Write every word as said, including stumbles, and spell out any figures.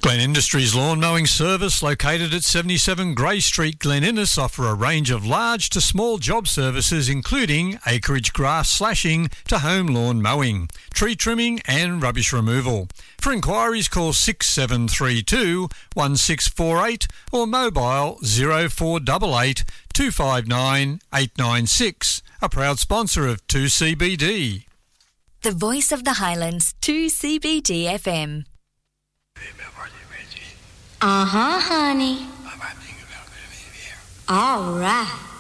Glen Industries Lawn Mowing Service, located at seventy-seven Grey Street, Glen Innes, offer a range of large to small job services including acreage grass slashing to home lawn mowing, tree trimming and rubbish removal. For inquiries, call six seven three two, one six four eight or mobile zero four eight eight, two five nine, eight nine six. A proud sponsor of two C B D. The Voice of the Highlands, two C B D F M. Uh-huh, honey. All right.